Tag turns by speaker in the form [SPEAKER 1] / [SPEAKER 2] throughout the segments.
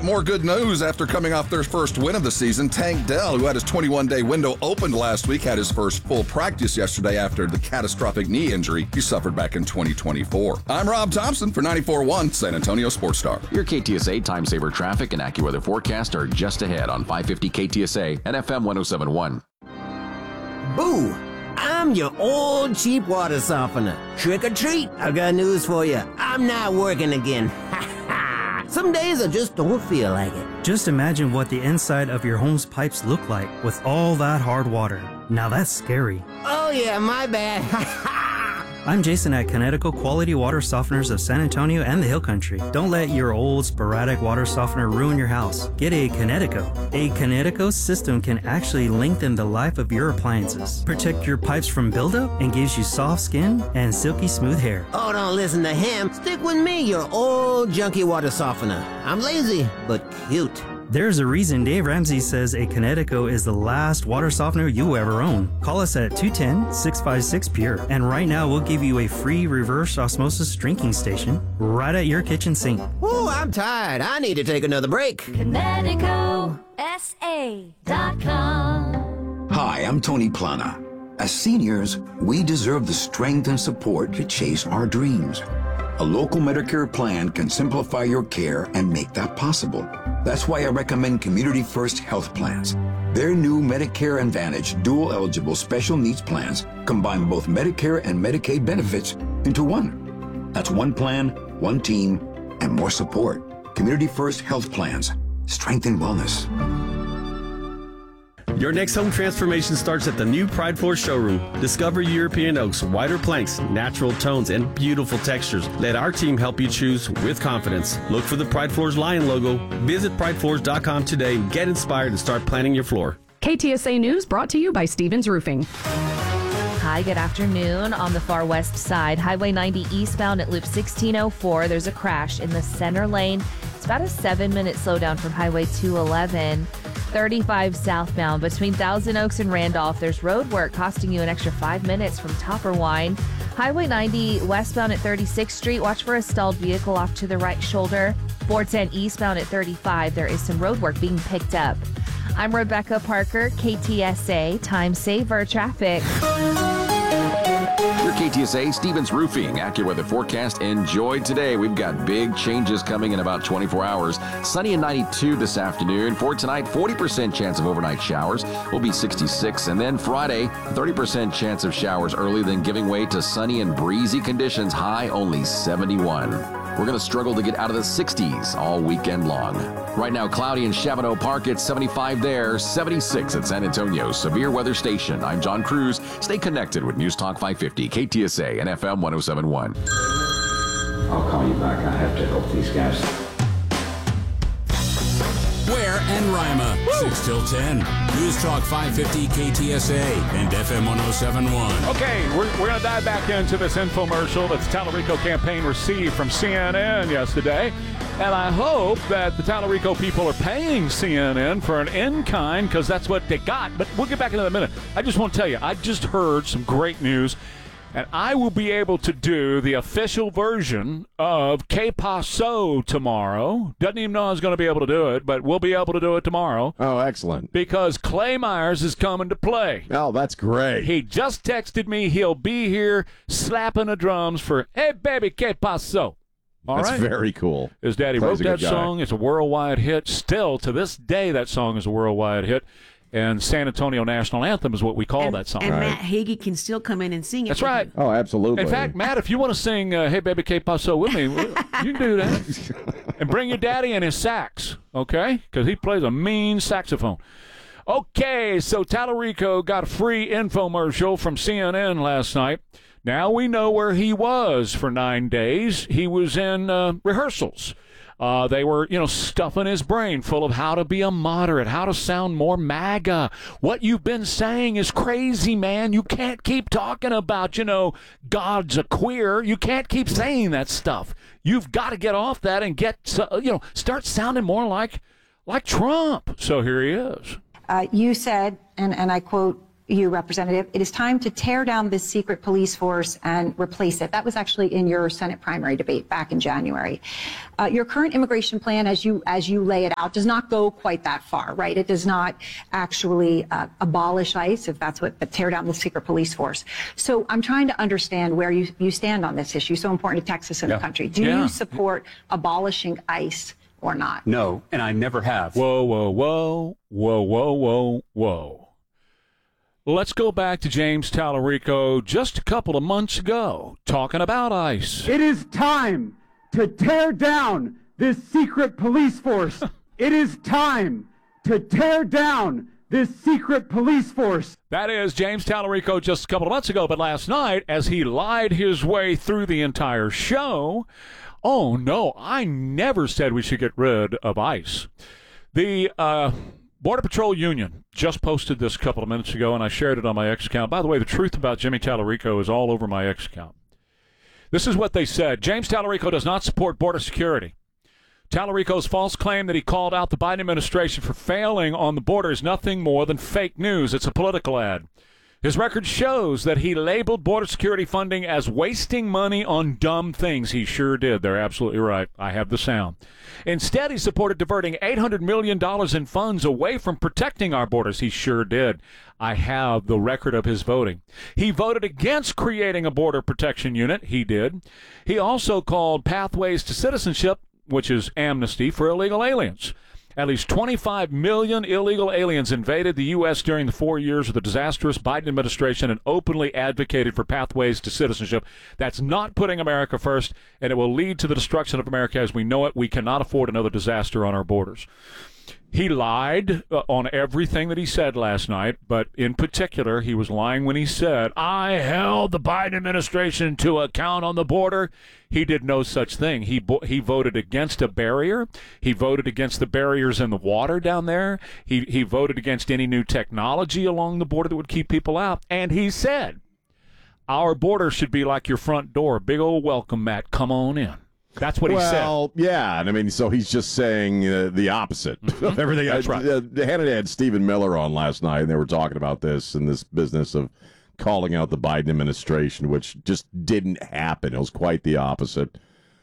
[SPEAKER 1] more good news after coming off their first win of the season. Tank Dell, who had his 21-day window opened last week, had his first full practice yesterday after the catastrophic knee injury he suffered back in 2024. I'm Rob Thompson for 94.1 San Antonio Sports Star.
[SPEAKER 2] Your KTSA time saver traffic and AccuWeather forecast are just ahead on 550 KTSA and FM 107.1.
[SPEAKER 3] Boo! I'm your old cheap water softener. Trick or treat, I've got news for you. I'm not working again. Some days I just don't feel like it.
[SPEAKER 4] Just imagine what the inside of your home's pipes look like with all that hard water. Now that's scary.
[SPEAKER 3] Oh yeah, my bad.
[SPEAKER 4] I'm Jason at Connecticut Quality Water Softeners of San Antonio and the Hill Country. Don't let your old sporadic water softener ruin your house. Get a Connecticut. A Connecticut system can actually lengthen the life of your appliances, protect your pipes from buildup, and gives you soft skin and silky smooth hair.
[SPEAKER 3] Oh, don't listen to him. Stick with me, your old junky water softener. I'm lazy, but cute.
[SPEAKER 4] There's a reason Dave Ramsey says a Connecticut is the last water softener you ever own. Call us at 210-656-PURE. And right now, we'll give you a free reverse osmosis drinking station right at your kitchen sink.
[SPEAKER 3] Ooh, I'm tired. I need to take another break.
[SPEAKER 5] ConnecticutSA.com. Hi, I'm Tony Plana. As seniors, we deserve the strength and support to chase our dreams. A local Medicare plan can simplify your care and make that possible. That's why I recommend Community First Health Plans. Their new Medicare Advantage dual-eligible special needs plans combine both Medicare and Medicaid benefits into one. That's one plan, one team, and more support. Community First Health Plans. Strength and wellness.
[SPEAKER 6] Your next home transformation starts at the new Pride Floors showroom. Discover European oaks, wider planks, natural tones, and beautiful textures. Let our team help you choose with confidence. Look for the Pride Floors Lion logo. Visit pridefloors.com today and get inspired and start planning your floor.
[SPEAKER 7] KTSA News brought to you by Stevens Roofing.
[SPEAKER 8] Hi, good afternoon. On the far west side, Highway 90 eastbound at Loop 1604, there's a crash in the center lane. It's about a 7-minute slowdown from Highway 211. 35 southbound between Thousand Oaks and Randolph. There's road work costing you an extra 5 minutes from Topperwine. Highway 90 westbound at 36th Street. Watch for a stalled vehicle off to the right shoulder. 410 eastbound at 35. There is some road work being picked up. I'm Rebecca Parker, KTSA Time Saver Traffic.
[SPEAKER 2] Your KTSA Stevens Roofing AccuWeather forecast. Enjoy today. We've got big changes coming in about 24 hours. Sunny and 92 this afternoon. For tonight, 40% chance of overnight showers. Will be 66. And then Friday, 30% chance of showers early, then giving way to sunny and breezy conditions. High only 71. We're going to struggle to get out of the 60s all weekend long. Right now, cloudy in Chavano Park at 75 there, 76 at San Antonio Severe Weather Station. I'm John Cruz. Stay connected with News Talk 550, KTSA and FM 107.1.
[SPEAKER 9] I'll call you back. I have to help these guys.
[SPEAKER 10] Ware and Rima, 6 till 10. News Talk 550 KTSA and FM 107.1.
[SPEAKER 11] Okay, we're going to dive back into this infomercial that the Talarico campaign received from CNN yesterday. And I hope that the Talarico people are paying CNN for an in-kind, because that's what they got. But we'll get back into that in a minute. I just want to tell you, I just heard some great news. And I will be able to do the official version of Que Paso tomorrow. Doesn't even know I was going to be able to do it, but we'll be able to do it tomorrow.
[SPEAKER 12] Oh, excellent.
[SPEAKER 11] Because Clay Myers is coming to play.
[SPEAKER 12] Oh, that's great.
[SPEAKER 11] He just texted me he'll be here slapping the drums for Hey Baby, Que Paso. All
[SPEAKER 12] That's
[SPEAKER 11] right.
[SPEAKER 12] very cool.
[SPEAKER 11] His daddy
[SPEAKER 12] Clay's
[SPEAKER 11] wrote that
[SPEAKER 12] a good guy.
[SPEAKER 11] song. It's a worldwide hit. Still, to this day, that song is a worldwide hit. And San Antonio National Anthem is what we call that song.
[SPEAKER 13] And Matt Hagee can still come in and sing it.
[SPEAKER 11] That's right.
[SPEAKER 12] Oh, absolutely.
[SPEAKER 11] In fact, Matt, if you want to sing Hey Baby Que Paso with me, you can do that. And bring your daddy and his sax, okay? Because he plays a mean saxophone. Okay, so Talarico got a free infomercial from CNN last night. Now we know where he was for 9 days. He was in rehearsals. They were, stuffing his brain full of how to be a moderate, how to sound more MAGA. What you've been saying is crazy, man. You can't keep talking about, God's a queer. You can't keep saying that stuff. You've got to get off that and start sounding more like Trump. So here he is.
[SPEAKER 14] You said, and I quote,
[SPEAKER 12] you, Representative. It is time to tear down this secret police force and replace it. That was actually in your Senate primary debate back in January. Your current immigration plan, as you lay it out, does not go quite that far, right? It does not actually abolish ICE, if that's what, but tear down the secret police force. So I'm trying to understand where you stand on this issue, so important to Texas and the country. Do you support abolishing ICE or not?
[SPEAKER 14] No, and I never have.
[SPEAKER 11] Whoa, whoa, whoa, whoa, whoa, whoa, whoa. Let's go back to James Tallarico just a couple of months ago, talking about ICE.
[SPEAKER 15] It is time to tear down this secret police force. It is time to tear down this secret police force.
[SPEAKER 11] That is James Tallarico just a couple of months ago, but last night, as he lied his way through the entire show, oh no, I never said we should get rid of ICE. The Border Patrol Union just posted this a couple of minutes ago, and I shared it on my X account. By the way, the truth about Jimmy Tallarico is all over my X account. This is what they said. James Tallarico does not support border security. Tallarico's false claim that he called out the Biden administration for failing on the border is nothing more than fake news. It's a political ad. His record shows that he labeled border security funding as wasting money on dumb things. He sure did. They're absolutely right. I have the sound. Instead, he supported diverting $800 million in funds away from protecting our borders. He sure did. I have the record of his voting. He voted against creating a border protection unit. He did. He also called Pathways to Citizenship, which is amnesty for illegal aliens. At least 25 million illegal aliens invaded the U.S. during the 4 years of the disastrous Biden administration and openly advocated for pathways to citizenship. That's not putting America first, and it will lead to the destruction of America as we know it. We cannot afford another disaster on our borders. He lied on everything that he said last night, but in particular, he was lying when he said, I held the Biden administration to account on the border. He did no such thing. He voted against a barrier. He voted against the barriers in the water down there. He voted against any new technology along the border that would keep people out. And he said, our border should be like your front door, big old welcome mat, come on in. That's what he said.
[SPEAKER 16] Well, yeah, and I mean, so he's just saying the opposite of everything.
[SPEAKER 11] That's right.
[SPEAKER 16] Hannity had Stephen Miller on last night, and they were talking about this and this business of calling out the Biden administration, which just didn't happen. It was quite the opposite.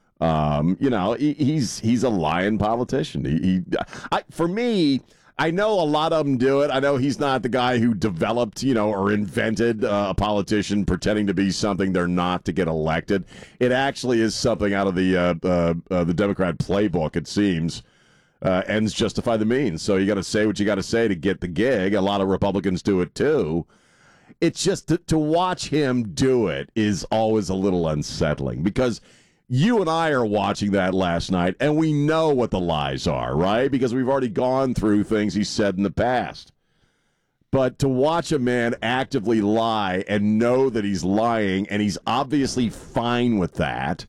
[SPEAKER 16] He's a lying politician. For me, I know a lot of them do it. I know he's not the guy who developed, or invented a politician pretending to be something they're not to get elected. It actually is something out of the Democrat playbook, it seems. Ends justify the means. So you got to say what you got to say to get the gig. A lot of Republicans do it too. It's just to watch him do it is always a little unsettling because you and I are watching that last night, and we know what the lies are, right? Because we've already gone through things he said in the past. But to watch a man actively lie and know that he's lying, and he's obviously fine with that,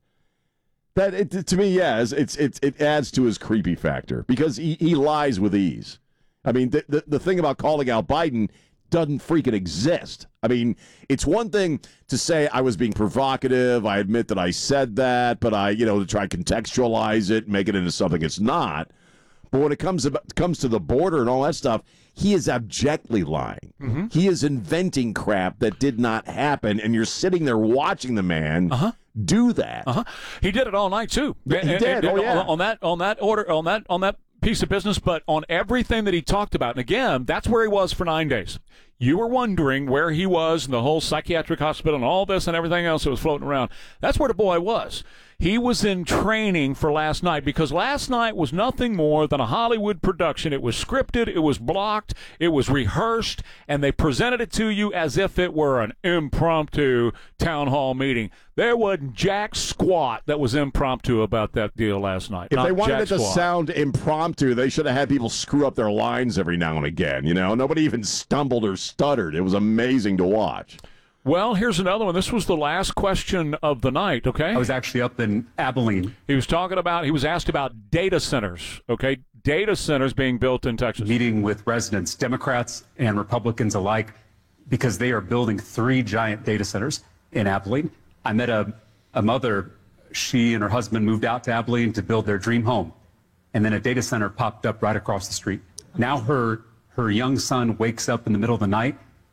[SPEAKER 16] to me, yes, it adds to his creepy factor because he lies with ease. I mean, the thing about calling out Biden doesn't freaking exist. I mean, it's one thing to say I was being provocative. I admit that I said that, but to try to contextualize it, make it into something it's not. But when it comes to the border and all that stuff, he is abjectly lying. Mm-hmm. He is inventing crap that did not happen, and you're sitting there watching the man do that.
[SPEAKER 11] He did it all night too.
[SPEAKER 16] He did.
[SPEAKER 11] On that piece of business, but on everything that he talked about. And again, that's where he was for 9 days. You were wondering where he was in the whole psychiatric hospital and all this and everything else that was floating around. That's where the boy was. He was in training for last night because last night was nothing more than a Hollywood production. It was scripted, it was blocked, it was rehearsed, and they presented it to you as if it were an impromptu town hall meeting. There wasn't jack squat that was impromptu about that deal last night.
[SPEAKER 16] If they wanted it to sound impromptu, they should have had people screw up their lines every now and again. Nobody even stumbled or stuttered. It was amazing to watch.
[SPEAKER 11] Well, here's another one. This was the last question of the night, okay?
[SPEAKER 14] I was actually up in Abilene.
[SPEAKER 11] He was asked about data centers, okay? Data centers being built in Texas.
[SPEAKER 14] Meeting with residents, Democrats and Republicans alike, because they are building 3 giant data centers in Abilene. I met a mother. She and her husband moved out to Abilene to build their dream home. And then a data center popped up right across the street. Now her young son wakes up in the middle of the night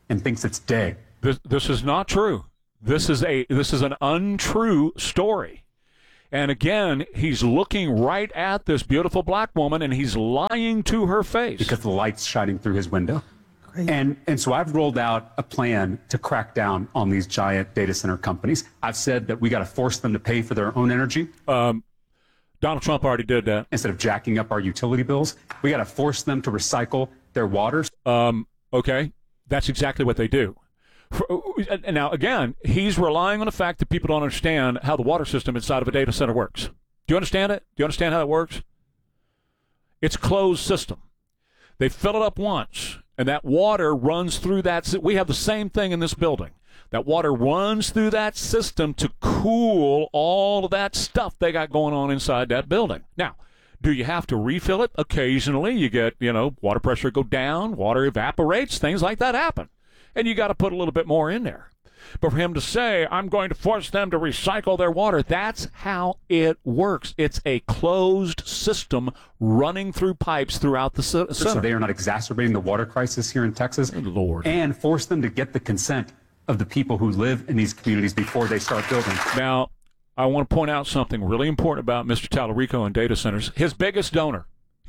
[SPEAKER 14] and thinks it's day.
[SPEAKER 11] This is not true. This is an untrue story. And again, he's looking right at this beautiful black woman, and he's lying to her face.
[SPEAKER 14] Because the light's shining through his window. Great. And so I've rolled out a plan to crack down on these giant data center companies. I've said that we got to force them to pay for their own energy.
[SPEAKER 11] Donald Trump already did that.
[SPEAKER 14] Instead of jacking up our utility bills, we got to force them to recycle their waters.
[SPEAKER 11] Okay, that's exactly what they do. Now, again, he's relying on the fact that people don't understand how the water system inside of a data center works. Do you understand it? Do you understand how it works? It's a closed system. They fill it up once, and that water runs through that. We have the same thing in this building. That water runs through that system to cool all of that stuff they got going on inside that building. Now, do you have to refill it? Occasionally, you get, water pressure go down, water evaporates, things like that happen. And you got to put a little bit more in there. But for him to say, I'm going to force them to recycle their water, that's how it works. It's a closed system running through pipes throughout the center.
[SPEAKER 14] So they are not exacerbating the water crisis here in Texas.
[SPEAKER 11] Lord.
[SPEAKER 14] And force them to get the consent of the people who live in these communities before they start building.
[SPEAKER 11] Now, I want to point out something really important about Mr. Tallarico and data centers. His biggest donor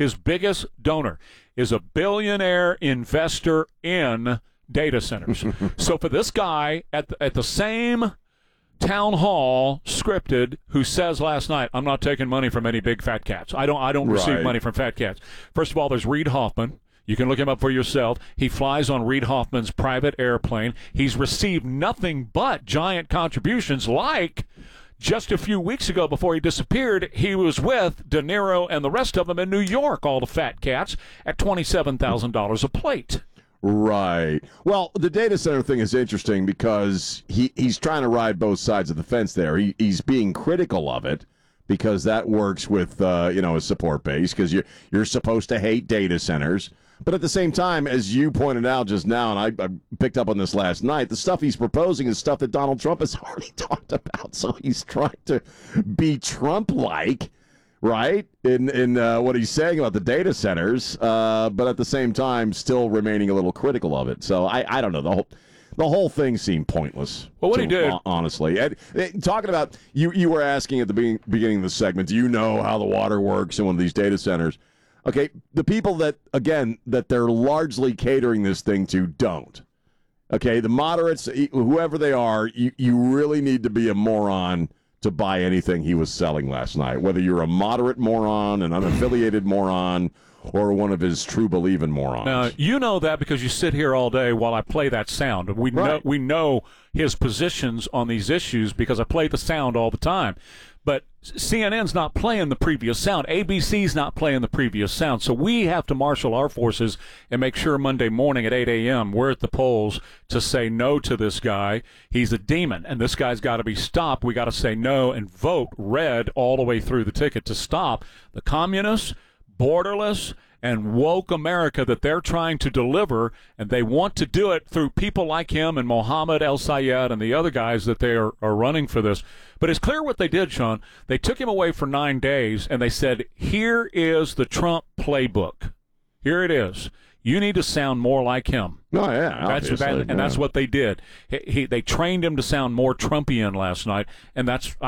[SPEAKER 11] is a billionaire investor in data centers. So for this guy at the same town hall scripted who says last night, I'm not taking money from any big fat cats. I don't receive money from fat cats. First of all, there's Reid Hoffman. You can look him up for yourself. He flies on Reid Hoffman's private airplane. He's received nothing but giant contributions, like just a few weeks ago before he disappeared, he was with De Niro and the rest of them in New York, all the fat cats, at $27,000 a plate.
[SPEAKER 16] Right. Well, the data center thing is interesting because he's trying to ride both sides of the fence there. He's being critical of it because that works with his support base, because you're supposed to hate data centers. But at the same time, as you pointed out just now, and I picked up on this last night, the stuff he's proposing is stuff that Donald Trump has already talked about. So he's trying to be Trump-like, right, in what he's saying about the data centers, but at the same time still remaining a little critical of it. So I don't know. The whole thing seemed pointless.
[SPEAKER 11] Well, what he did,
[SPEAKER 16] honestly. And talking about, you were asking at the beginning of the segment, do you know how the water works in one of these data centers? Okay, the people that they're largely catering this thing to don't. Okay, the moderates, whoever they are, you really need to be a moron to buy anything he was selling last night, whether you're a moderate moron, an unaffiliated moron, or one of his true believing morons.
[SPEAKER 11] Now, you know that because you sit here all day while I play that sound. We know his positions on these issues because I play the sound all the time. But CNN's not playing the previous sound. ABC's not playing the previous sound. So we have to marshal our forces and make sure Monday morning at 8 a.m. we're at the polls to say no to this guy. He's a demon, and this guy's got to be stopped. We got to say no and vote red all the way through the ticket to stop the communists, borderless, and woke America that they're trying to deliver, and they want to do it through people like him and Mohammed El-Sayed and the other guys that they are running for this. But it's clear what they did, Sean. They took him away for 9 days, and they said, here is the Trump playbook. Here it is. You need to sound more like him.
[SPEAKER 16] Oh, yeah,
[SPEAKER 11] that's what they did. They trained him to sound more Trumpian last night, and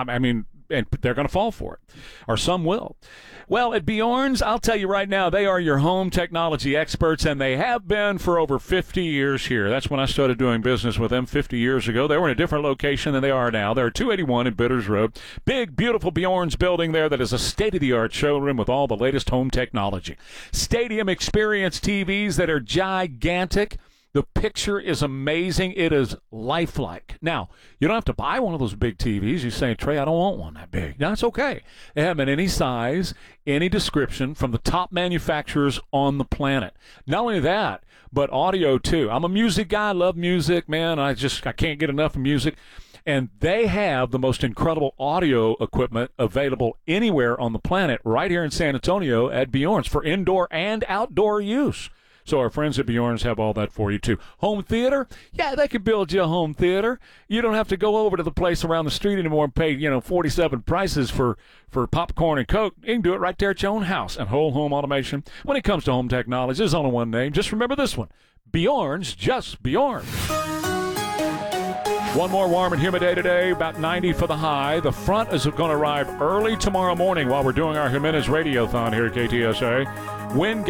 [SPEAKER 11] and they're going to fall for it, or some will. Well, at Bjorn's, I'll tell you right now, they are your home technology experts, and they have been for over 50 years here. That's when I started doing business with them 50 years ago. They were in a different location than they are now. They're 281 in Bitters Road. Big, beautiful Bjorn's building there that is a state-of-the-art showroom with all the latest home technology. Stadium experience TVs that are gigantic. The picture is amazing. It is lifelike. Now, you don't have to buy one of those big TVs. You say, Trey, I don't want one that big. That's okay. They have them in any size, any description from the top manufacturers on the planet. Not only that, but audio too. I'm a music guy. I love music, man. I can't get enough of music. And they have the most incredible audio equipment available anywhere on the planet right here in San Antonio at Bjorn's for indoor and outdoor use. So our friends at Bjorn's have all that for you, too. Home theater? Yeah, they can build you a home theater. You don't have to go over to the place around the street anymore and pay, 47 prices for popcorn and Coke. You can do it right there at your own house. And whole home automation. When it comes to home technology, there's only one name. Just remember this one. Bjorn's, just Bjorn. One more warm and humid day today, about 90 for the high. The front is going to arrive early tomorrow morning while we're doing our Jimenez Radiothon here at KTSA. Wind